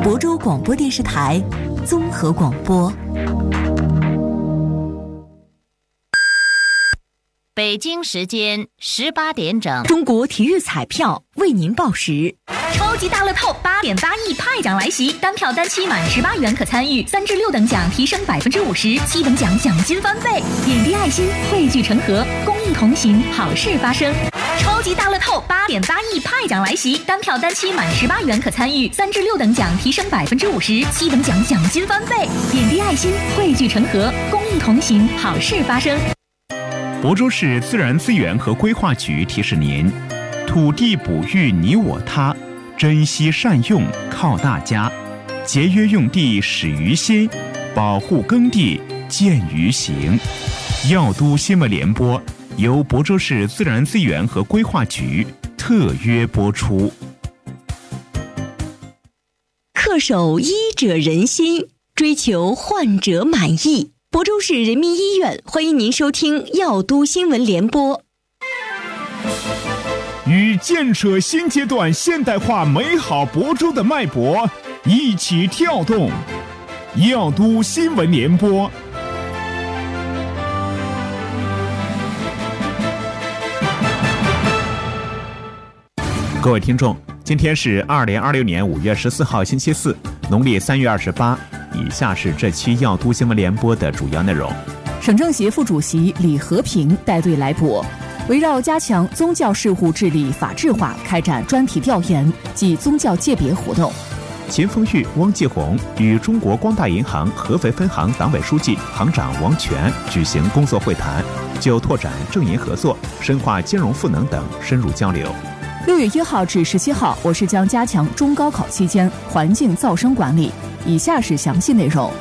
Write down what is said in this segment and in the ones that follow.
亳州广播电视台综合广播。 北京时间18点整， 中国体育彩票为您报时。 超级大乐透8.8亿派奖来袭，单票单期满18元可参与，3至6等奖提升50%，7等奖奖金翻倍。点滴爱心，汇聚成河，公益同行，好事发生。超级大乐透8.8亿派奖来袭，单票单期满18元可参与，3至6等奖提升50%，7等奖奖金翻倍。点滴爱心，汇聚成河，公益同行，好事发生。 亳州市自然资源和规划局提示您：土地哺育你我他，珍惜善用靠大家，节约用地始于心，保护耕地见于行。耀都新闻联播由亳州市自然资源和规划局特约播出。 恪守医者仁心，追求患者满意。亳州市人民医院欢迎您收听耀都新闻联播。 与建设新阶段现代化美好亳州的脉搏一起跳动，耀都新闻联播。各位听众，今天是2026年5月14号星期四，农历3月28。以下是这期耀都新闻联播的主要内容。 省政协副主席李和平带队来亳，围绕加强宗教事务治理法治化，开展专题调研及宗教界别活动。 秦凤玉、汪继红与中国光大银行合肥分行党委书记、行长王权举行工作会谈，就拓展政银合作、深化金融赋能等深入交流。 6月1号至17号，我市将加强中高考期间环境噪声管理。以下是详细内容。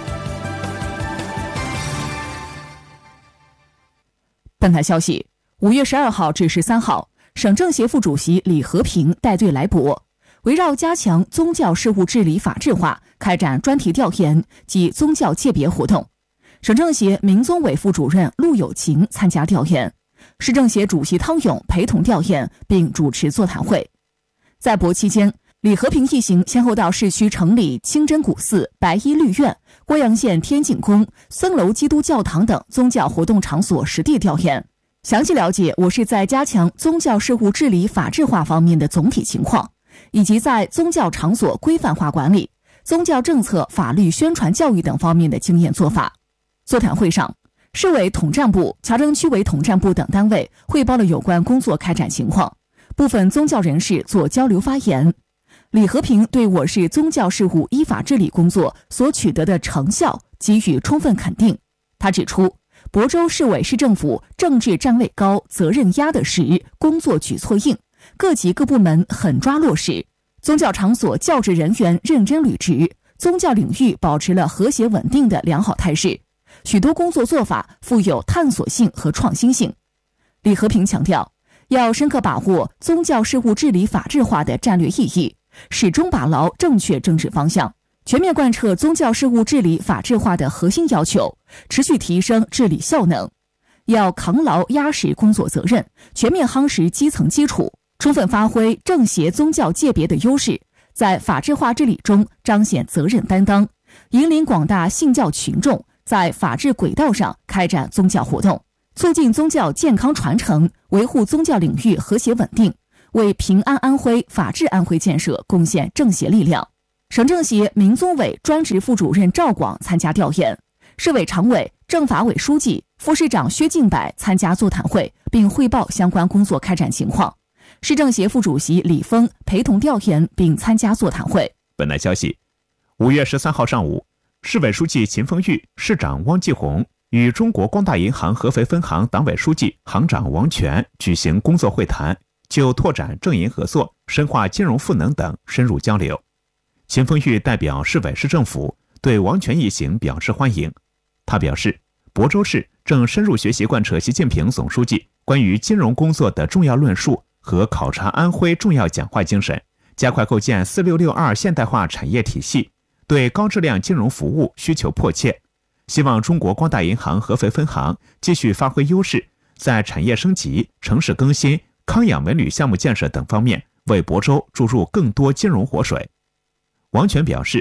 本台消息，5月12号至13号，省政协副主席李和平带队来亳，围绕加强宗教事务治理法治化，开展专题调研及宗教界别活动。省政协民宗委副主任陆有琴参加调研，市政协主席汤勇陪同调研并主持座谈会。在亳期间，李和平一行先后到市区城里清真古寺、白衣绿院、郭阳县天净宫、僧楼基督教堂等宗教活动场所实地调研，详细了解我市在加强宗教事务治理法治化方面的总体情况，以及在宗教场所规范化管理、宗教政策法律宣传教育等方面的经验做法。座谈会上，市委统战部、侨政区委统战部等单位汇报了有关工作开展情况，部分宗教人士做交流发言。李和平对我市宗教事务依法治理工作所取得的成效给予充分肯定。他指出，亳州市委市政府政治站位高、责任压得实、工作举措硬，各级各部门狠抓落实，宗教场所教职人员认真履职，宗教领域保持了和谐稳定的良好态势，许多工作做法富有探索性和创新性。李和平强调，要深刻把握宗教事务治理法治化的战略意义，始终把牢正确政治方向，全面贯彻宗教事务治理法治化的核心要求，持续提升治理效能。要扛牢压实工作责任，全面夯实基层基础，充分发挥政协宗教界别的优势，在法治化治理中彰显责任担当，引领广大信教群众在法治轨道上开展宗教活动，促进宗教健康传承，维护宗教领域和谐稳定，为平安安徽、法治安徽建设贡献政协力量。省政协民宗委专职副主任赵广参加调研，市委常委、政法委书记、副市长薛敬柏参加座谈会，并汇报相关工作开展情况。市政协副主席李峰陪同调研并参加座谈会。 本台消息，5月13号上午，市委书记秦凤玉、市长汪继红与中国光大银行合肥分行党委书记、行长王权举行工作会谈，就拓展政银合作、深化金融赋能等深入交流。秦凤玉代表市委市政府对王权一行表示欢迎。他表示，亳州市正深入学习贯彻习近平总书记关于金融工作的重要论述和考察安徽重要讲话精神，加快构建4662现代化产业体系，对高质量金融服务需求迫切。希望中国光大银行合肥分行继续发挥优势，在产业升级、城市更新、康养文旅项目建设等方面为亳州注入更多金融活水。王权表示，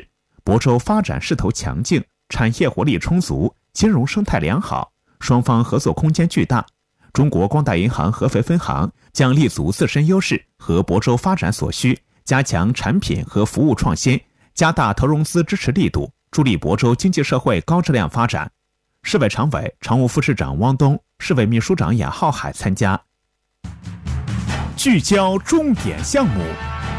亳州发展势头强劲，产业活力充足，金融生态良好，双方合作空间巨大。中国光大银行合肥分行将立足自身优势和亳州发展所需，加强产品和服务创新，加大投融资支持力度，助力亳州经济社会高质量发展。市委常委、常务副市长汪东、市委秘书长雅浩海参加。聚焦重点项目。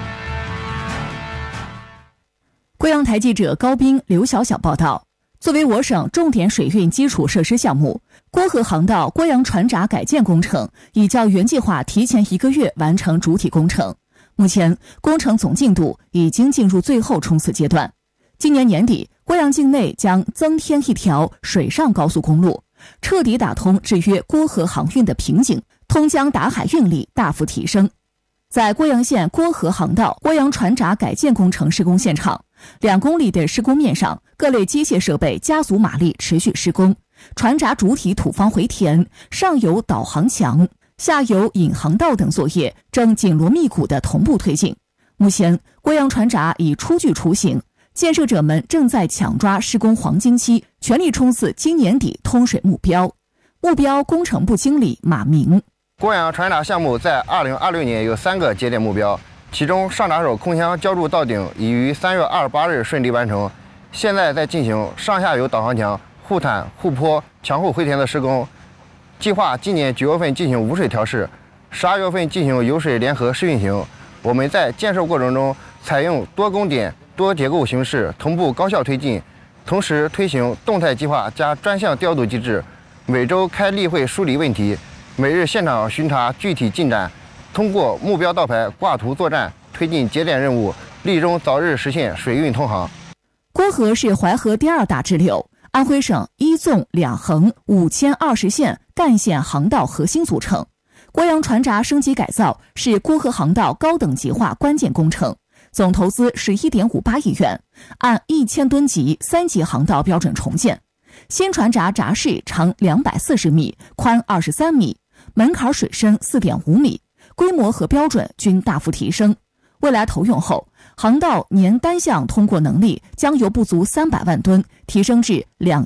贵阳台记者高斌、刘晓晓报道。作为我省重点水运基础设施项目，郭河航道郭阳船闸改建工程已较原计划提前1个月完成主体工程。目前工程总进度已经进入最后冲刺阶段。今年年底，郭阳境内将增添一条水上高速公路，彻底打通制约郭河航运的瓶颈，通江达海运力大幅提升。在郭阳县郭河航道郭阳船闸改建工程施工现场，2公里的施工面上，各类机械设备加足马力持续施工，船闸主体土方回填，上游导航墙、下游引航道等作业正紧锣密鼓地同步推进。目前，郭阳船闸已初具雏形，建设者们正在抢抓施工黄金期，全力冲刺今年底通水目标。目标工程部经理马明： 郭阳船闸项目在2026年有3个节点目标，其中上闸手空箱浇筑到顶已于3月28日顺利完成，现在在进行上下游导航墙、护毯、护坡、墙护回填的施工。计划今年9月份进行无水调试，12月份进行油水联合试运行。我们在建设过程中采用多工点、多结构形式，同步高效推进，同时推行动态计划加专项调度机制，每周开例会梳理问题，每日现场巡查具体进展，通过目标道牌挂图作战，推进节点任务，力争早日实现水运通航。 郭河是淮河第2大支流，安徽省1纵2横5牵20线干线航道核心组成。郭阳船闸升级改造是郭河航道高等级化关键工程，总投资11.58亿元，按1000吨级3级航道标准重建。新船闸闸室长240米，宽23米，门槛水深4.5米，规模和标准均大幅提升。未来投用后，航道年单项通过能力将由不足300万吨提升至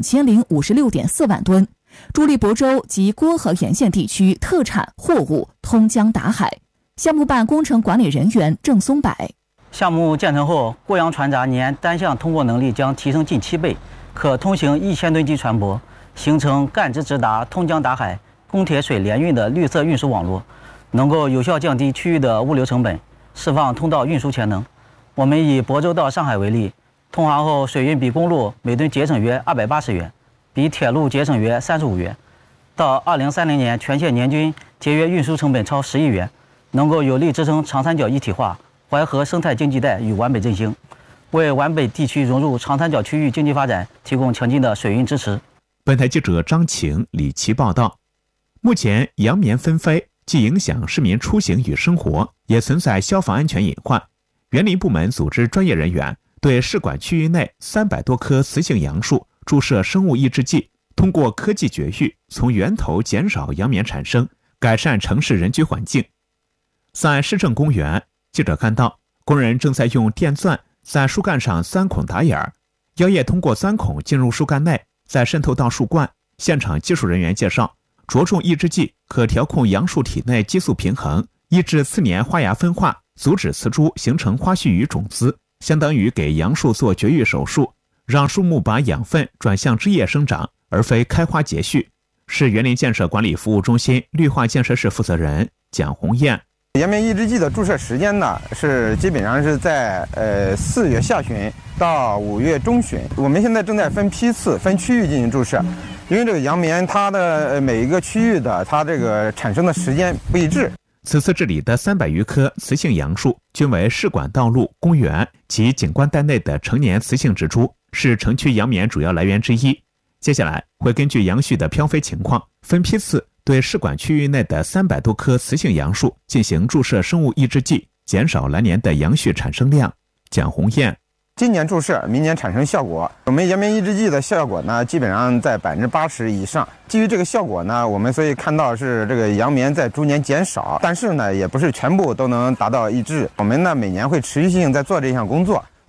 2056.4万吨，助力亳州及郭河沿线地区特产货物通江达海。项目办工程管理人员郑松柏： 项目建成后，郭阳船闸年单项通过能力将提升近7倍，可通行1000吨级船舶，形成干支直达、通江达海、公铁水联运的绿色运输网络，能够有效降低区域的物流成本，释放通道运输潜能。我们以亳州到上海为例，通航后水运比公路每吨节省约280元，比铁路节省约35元。到2030年，全县年均节约运输成本超10亿元，能够有力支撑长三角一体化、淮河生态经济带与皖北振兴，为皖北地区融入长三角区域经济发展提供强劲的水运支持。 本台记者张晴、李琦报道。目前洋棉纷飞，既影响市民出行与生活，也存在消防安全隐患。园林部门组织专业人员对市管区域内300多棵雌性杨树注射生物抑制剂，通过科技绝育，从源头减少洋棉产生，改善城市人居环境。在市政公园，记者看到工人正在用电钻在树干上钻孔打眼儿，药液通过钻孔进入树干内，再渗透到树冠。现场技术人员介绍，着重抑制剂可调控杨树体内激素平衡，抑制次年花芽分化，阻止雌株形成花序与种子，相当于给杨树做绝育手术，让树木把养分转向枝叶生长，而非开花结序。市园林建设管理服务中心绿化建设室负责人蒋红艳： 洋棉抑制剂的注射时间呢，是基本上是在4月下旬到5月中旬。我们现在正在分批次、分区域进行注射，因为这个洋棉它的每一个区域的它这个产生的时间不一致。 此次治理的300余棵雌性杨树均为市管道路、公园及景观带内的成年雌性植株，是城区洋棉主要来源之一。接下来会根据杨絮的飘飞情况，分批次对市管区域内的300多棵雌性杨树进行注射生物抑制剂，减少来年的杨絮产生量。蒋红艳： 今年注射，明年产生效果。我们洋棉抑制剂的效果呢，基本上在80%以上。基于这个效果呢，我们所以看到是这个洋棉在逐年减少，但是呢，也不是全部都能达到抑制。我们呢，每年会持续性在做这项工作，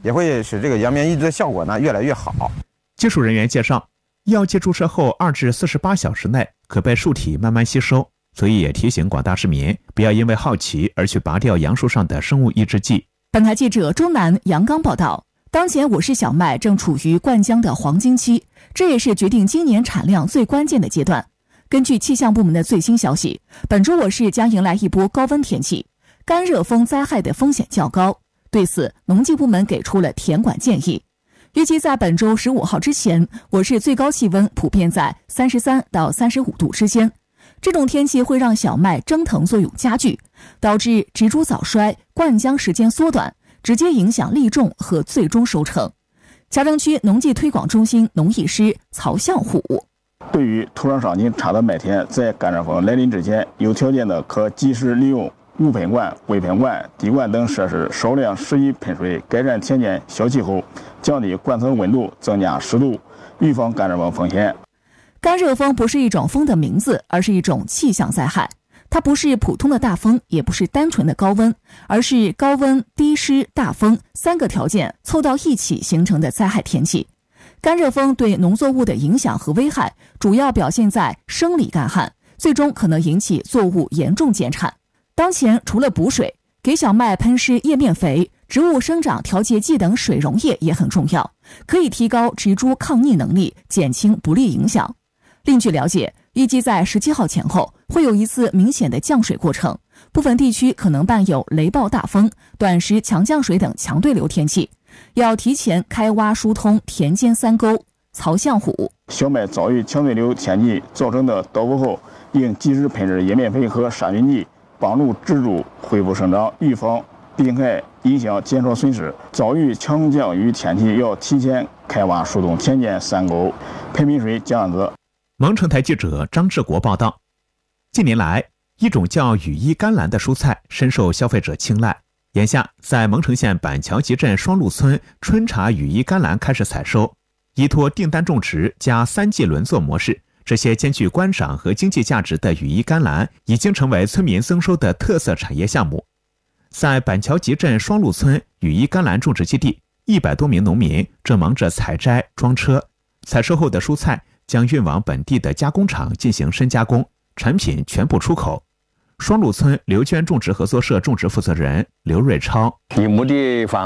也会使这个阳眠抑制的效果呢越来越好。 技术人员介绍，药剂注射后2至48小时内可被树体慢慢吸收，所以也提醒广大市民不要因为好奇而去拔掉杨树上的生物抑制剂。 本台记者周南、杨刚报道，当前我市小麦正处于灌浆的黄金期，这也是决定今年产量最关键的阶段。根据气象部门的最新消息，本周我市将迎来一波高温天气，干热风灾害的风险较高。对此，农技部门给出了田管建议。预计在本周15号之前，我市最高气温普遍在33到35度之间。这种天气会让小麦蒸腾作用加剧，导致植株早衰、灌浆时间缩短，直接影响粒重和最终收成。嘉城区农技推广中心农艺师曹向虎： 对于土壤伤筋差的麦田，在干热风来临之前，有条件的可及时利用雾喷罐、微喷罐、滴灌等设施少量施以喷水，改善田间小气候，降低灌层温度，增加湿度，预防干热风风险。 干热风不是一种风的名字，而是一种气象灾害。它不是普通的大风，也不是单纯的高温，而是高温、低湿、大风3个条件凑到一起形成的灾害天气。干热风对农作物的影响和危害主要表现在生理干旱，最终可能引起作物严重减产。当前除了补水，给小麦喷施叶面肥、植物生长调节剂等水溶液也很重要，可以提高植株抗逆能力，减轻不利影响。另据了解，预计在17号前后会有一次明显的降水过程，部分地区可能伴有雷暴大风、短时强降水等强对流天气，要提前开挖疏通田间3沟。曹向虎： 小麦遭遇强对流天气造成的倒伏后，应及时喷施叶面肥和杀菌剂，帮助植株恢复生长，预防病害影响，减少损失。遭遇强降雨天气，要提前开挖疏通田间3沟，喷水降样子。 蒙城台记者张志国报道，近年来，一种叫羽衣甘蓝的蔬菜深受消费者青睐。眼下，在蒙城县板桥集镇双鹿村春茶羽衣甘蓝开始采收，依托订单种植加3季轮作模式，这些兼具观赏和经济价值的羽衣甘蓝已经成为村民增收的特色产业项目。在板桥集镇双鹿村羽衣甘蓝种植基地，100多名农民正忙着采摘、装车，采收后的蔬菜将运往本地的加工厂进行深加工，产品全部出口。双鹿村刘娟种植合作社种植负责人刘瑞超： 一亩地方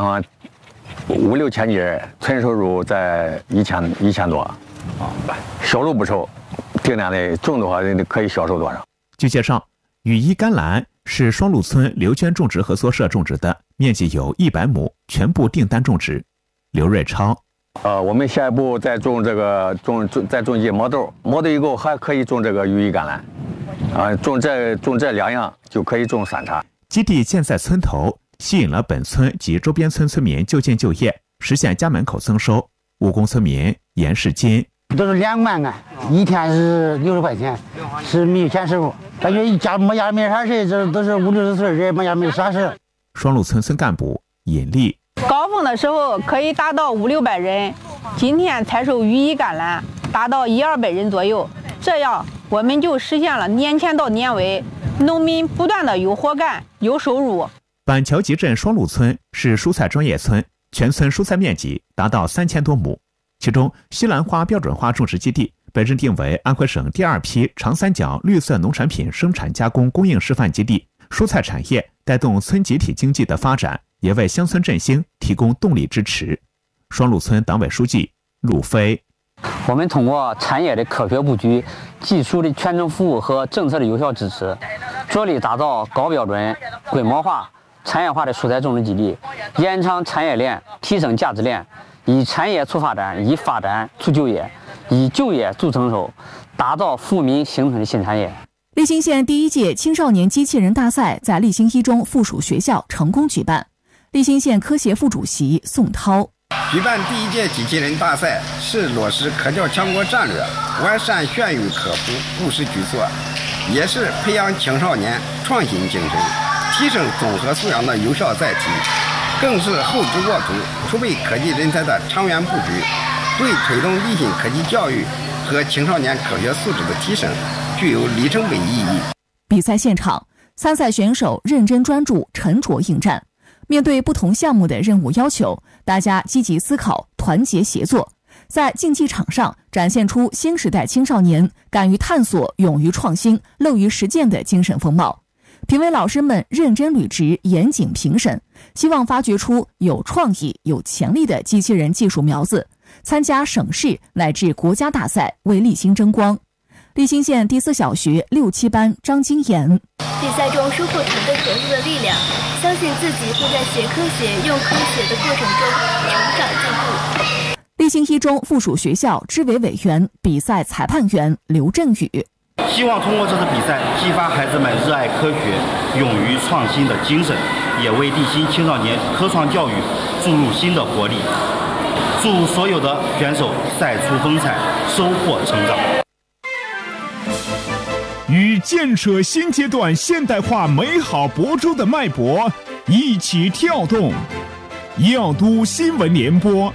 5、6千斤，纯收入在1000多，销路不愁，定量的种的话可以销售多少？ 据介绍，羽衣甘蓝是双鹿村刘娟种植合作社种植的，面积有100亩，全部订单种植。刘瑞超： 我们下一步再种再种一些毛豆以后还可以种这个羽衣甘蓝，种这2样就可以种3茬。 基地建在村头，吸引了本村及周边村村民就近就业，实现家门口增收。务工村民严世金： 都是2万个，一天是60块钱，是没有钱收入。感觉一家没家没啥事，这都是50、60岁人没家没啥事。 双鹿村村干部尹丽： 高峰的时候可以达到500、600人，今天采收羽衣甘蓝达到100-200人左右，这样我们就实现了年前到年尾，农民不断的有活干有收入。 板桥集镇双鹿村是蔬菜专业村，全村蔬菜面积达到3000多亩，其中西兰花标准化种植基地被认定为安徽省第2批长三角绿色农产品生产加工供应示范基地，蔬菜产业带动村集体经济的发展，也为乡村振兴提供动力支持。双鹿村党委书记陆飞： 我们通过产业的科学布局、技术的全程服务和政策的有效支持，着力打造高标准、规模化、产业化的蔬菜种植基地，延长产业链，提升价值链，以产业促发展，以发展促就业，以就业助增收，打造富民形成的新产业。 利兴县第1届青少年机器人大赛在利兴一中附属学校成功举办。利兴县科协副主席宋涛： 举办第1届机器人大赛是落实科教强国战略，完善宣语科普务实举措，也是培养青少年创新精神、提升综合素养的有效载体，更是后知国土、储备科技人才的长远布局，对推动立新科技教育和青少年科学素质的提升具有里程碑意义。 比赛现场，参赛选手认真专注、沉着应战。 面对不同项目的任务要求，大家积极思考，团结协作，在竞技场上展现出新时代青少年敢于探索、勇于创新、乐于实践的精神风貌。评委老师们认真履职，严谨评审，希望发掘出有创意、有潜力的机器人技术苗子，参加省市乃至国家大赛，为立新争光。立新县第4小学6、7班张金妍： 比赛中收获团队合作的力量，相信自己会在学科学、用科学的过程中成长进步。 立新1中附属学校支委委员、比赛裁判员刘振宇： 希望通过这次比赛激发孩子们热爱科学、勇于创新的精神，也为立新青少年科创教育注入新的活力。祝所有的选手赛出风采，收获成长。 与建设新阶段现代化美好亳州的脉搏一起跳动，耀都新闻联播。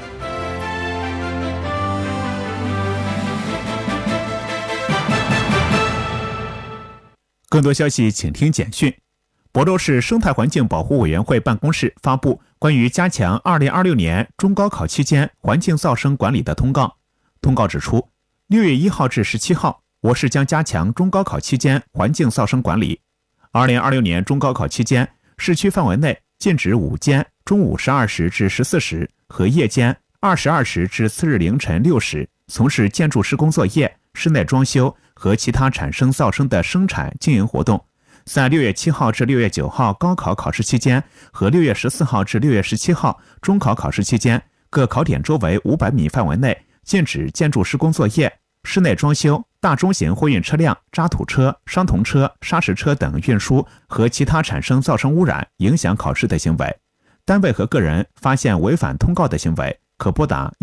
更多消息请听简讯。亳州市生态环境保护委员会办公室发布关于加强2026年中高考期间环境噪声管理的通告。通告指出，6月1号至17号，我市将加强中高考期间环境噪声管理。2026年中高考期间，市区范围内禁止午间中午12时至14时和夜间22时至次日凌晨6时从事建筑施工作业、室内装修和其他产生噪声的生产经营活动。在6月7号至6月9号高考考试期间和6月14号至6月17号中考考试期间，各考点周围500米范围内禁止建筑施工作业、室内装修、大中型货运车辆、渣土车、商铜车、砂石车等运输和其他产生噪声污染、影响考试的行为。单位和个人发现违反通告的行为，可拨打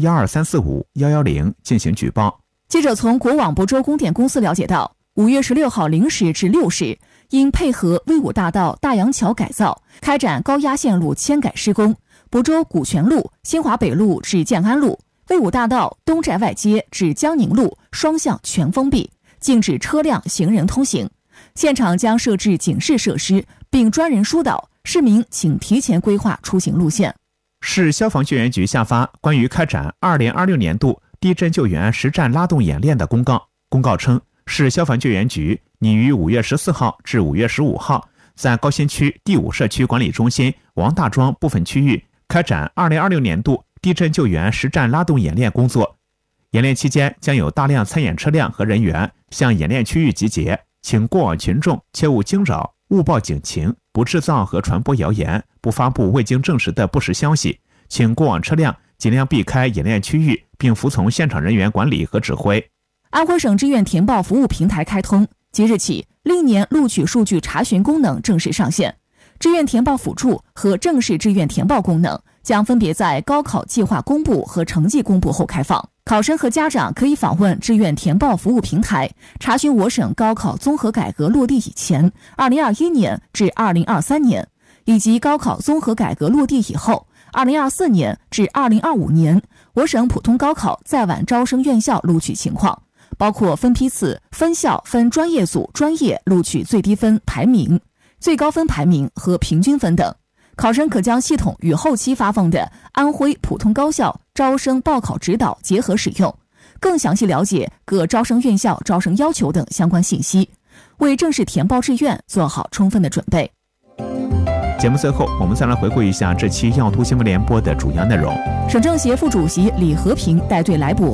12345-110进行举报。 记者从国网亳州供电公司了解到，5月16号0时至6时，因配合威武大道大洋桥改造，开展高压线路迁改施工，亳州古泉路、新华北路至建安路、威武大道东寨外街至江宁路双向全封闭，禁止车辆、行人通行。现场将设置警示设施，并专人疏导，市民请提前规划出行路线。 市消防救援局下发关于开展2026年度地震救援实战拉动演练的公告。公告称，市消防救援局拟于5月14号至5月15号，在高新区第5社区管理中心王大庄部分区域开展2026年度地震救援实战拉动演练工作。演练期间将有大量参演车辆和人员向演练区域集结，请过往群众切勿惊扰、勿报警情、不制造和传播谣言、不发布未经证实的不实消息，请过往车辆尽量避开演练区域，并服从现场人员管理和指挥。 安徽省志愿填报服务平台开通，即日起，历年录取数据查询功能正式上线。志愿填报辅助和正式志愿填报功能将分别在高考计划公布和成绩公布后开放。考生和家长可以访问志愿填报服务平台，查询我省高考综合改革落地以前2021年至2023年，以及高考综合改革落地以后2024年至2025年我省普通高考在晚招生院校录取情况，包括分批次、分校、分专业组、专业录取最低分排名、最高分排名和平均分等。考生可将系统与后期发放的安徽普通高校招生报考指导结合使用，更详细了解各招生院校招生要求等相关信息，为正式填报志愿做好充分的准备。 节目最后，我们再来回顾一下这期耀都新闻联播的主要内容。 省政协副主席李和平带队来补